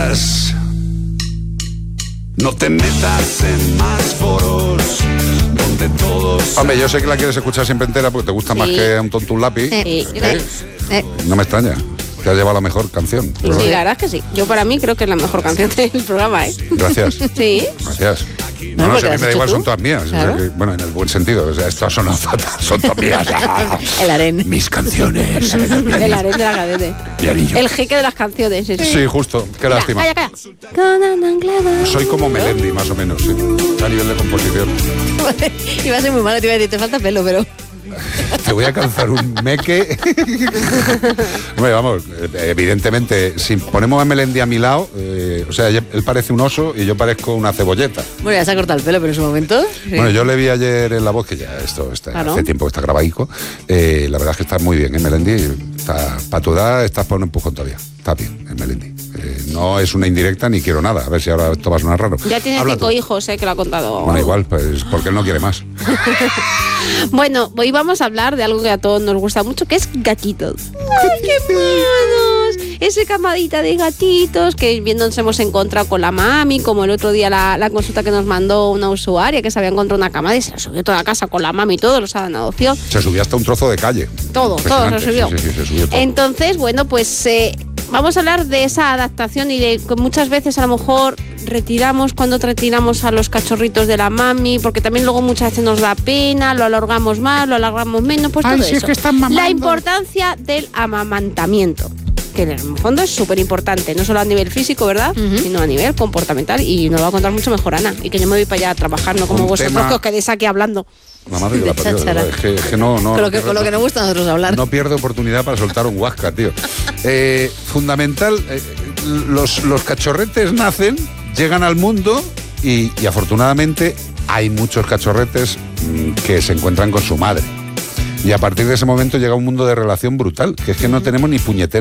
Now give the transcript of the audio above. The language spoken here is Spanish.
metas. No te metas en más foros donde todos... Hombre, yo sé que la quieres escuchar siempre entera porque te gusta más que un tonto un lápiz. No me extraña. Te has llevado la mejor canción. Sí, la verdad es que sí. Yo para mí creo que es la mejor canción del programa, ¿eh? Gracias. Sí. Gracias. No, si a mí me da igual, son todas mías. Claro. O sea que, bueno, en el buen sentido. O sea, estas son todas mías. El harén. Mis canciones. El harén de la cadete. El jeque de las canciones. Sí, justo. Qué lástima. Calla. Soy como Melendi, más o menos, sí. A nivel de composición. Iba a ser muy malo, te iba a decir, te falta pelo, pero... Te voy a calzar un meque. Hombre, vamos, evidentemente, si ponemos a Melendi a mi lado, o sea, él parece un oso y yo parezco una cebolleta. Bueno, ya se ha cortado el pelo, pero en su momento... Sí. Bueno, yo le vi ayer en La Voz, que ya esto está, hace tiempo que está grabadico. La verdad es que está muy bien, Melendi. Para tu edad estás para un empujón todavía. Está bien, Melendi. No es una indirecta ni quiero nada. A ver si ahora esto va a sonar raro. Ya tiene 5 hijos, que lo ha contado. Bueno, igual, pues porque él no quiere más. Bueno, hoy vamos a hablar de algo que a todos nos gusta mucho, que es gatitos. ¡Ay, qué monos! Esa camadita de gatitos que bien nos hemos encontrado con la mami, como el otro día la consulta que nos mandó una usuaria que se había encontrado una camada y se la subió toda la casa con la mami y todo, los ha dado en adopción. Se subió hasta un trozo de calle. Todo se subió. Sí, se subió todo. Entonces, bueno, pues... vamos a hablar de esa adaptación y de que muchas veces a lo mejor cuando retiramos a los cachorritos de la mami, porque también luego muchas veces nos da pena, lo alargamos más, lo alargamos menos, pues todo eso. Es que están mamando. La importancia del amamantamiento, que en el fondo es súper importante, no solo a nivel físico, ¿verdad? Sino a nivel comportamental, y nos lo va a contar mucho mejor Ana, y que yo me voy para allá a trabajar, no como vosotros que os quedéis aquí hablando. La madre que la parió, es que no... Con lo que nos gusta a nosotros hablar. No pierde oportunidad para soltar un huasca, tío. Fundamental, los cachorretes nacen, llegan al mundo y afortunadamente hay muchos cachorretes que se encuentran con su madre. Y a partir de ese momento llega un mundo de relación brutal, que es que no tenemos ni puñetera